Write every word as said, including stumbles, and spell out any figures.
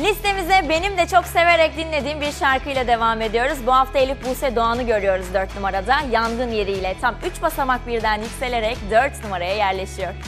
Listemize benim de çok severek dinlediğim bir şarkıyla devam ediyoruz. Bu hafta Elif Buse Doğan'ı görüyoruz dört numarada. Yangın yeriyle tam üç basamak birden yükselerek dört numaraya yerleşiyor.